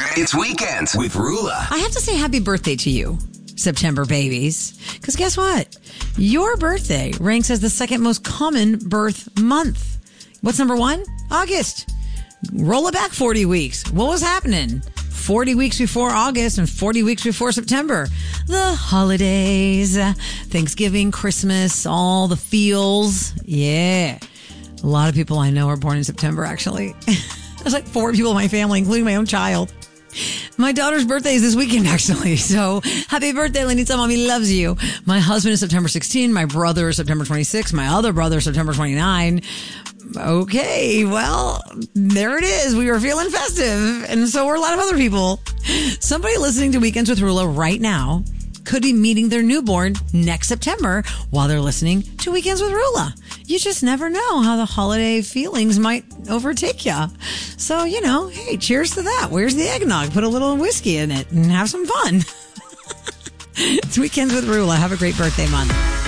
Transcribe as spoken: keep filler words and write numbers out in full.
It's Weekends with Rula. I have to say happy birthday to you, September babies. Because guess what? Your birthday ranks as the second most common birth month. What's number one? August. Roll it back forty weeks. What was happening? forty weeks before August and forty weeks before September. The holidays, Thanksgiving, Christmas, all the feels. Yeah. A lot of people I know are born in September, actually. There's like four people in my family, including my own child. My daughter's birthday is this weekend, actually. So happy birthday, Lenita. Mommy loves you. My husband is September sixteenth. My brother is September twenty-sixth. My other brother is September twenty-ninth. Okay, well, there it is. We were feeling festive, and so were a lot of other people. Somebody listening to Weekends with Rula right now could be meeting their newborn next September while they're listening to Weekends with Rula. You just never know how the holiday feelings might overtake you. So, you know, hey, cheers to that. Where's the eggnog? Put a little whiskey in it and have some fun. It's Weekends with Rula. Have a great birthday month.